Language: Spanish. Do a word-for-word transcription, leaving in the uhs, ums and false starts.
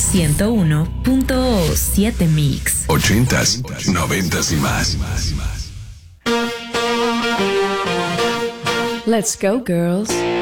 ciento uno punto siete Mix. Ochentas, noventas y más. Let's go, girls.